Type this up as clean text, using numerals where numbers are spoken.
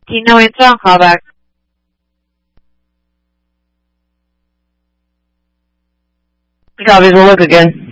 No answer on callback. Copies, we'll look again.